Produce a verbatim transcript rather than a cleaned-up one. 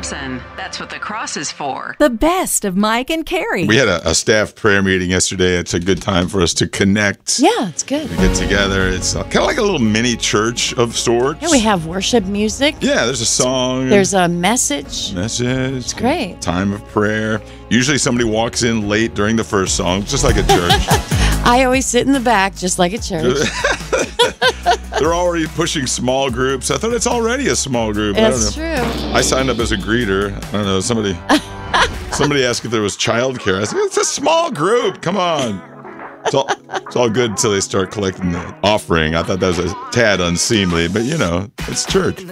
Thompson. That's what the cross is for. The best of Mike and Carrie. We had a, a staff prayer meeting yesterday. It's a good time for us to connect. Yeah, it's good. We get together. It's kind of like a little mini church of sorts. Yeah, we have worship music. Yeah, there's a song. There's a message. Message. It's great. Time of prayer. Usually somebody walks in late during the first song, just like a church. I always sit in the back, just like a church. They're already pushing small groups. I thought it's already a small group. That's I don't know. true. I signed up as a greeter. I don't know. Somebody somebody asked if there was childcare. I said, it's a small group. Come on. It's all, it's all good until they start collecting the offering. I thought that was a tad unseemly, but you know, it's church.